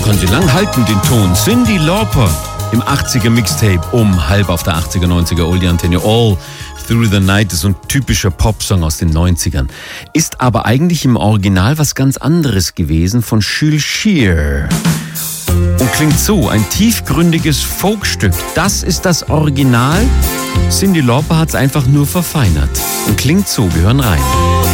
kann sie lang halten, den Ton. Cyndi Lauper im 80er Mixtape um halb auf der 80er, 90er Oldie-Antenne. All Through the Night ist so ein typischer Popsong aus den 90ern. Ist aber eigentlich im Original was ganz anderes gewesen von Jules Shear. Und klingt so, ein tiefgründiges Folkstück. Das ist das Original. Cyndi Lauper hat es einfach nur verfeinert. Und klingt so, wir hören rein.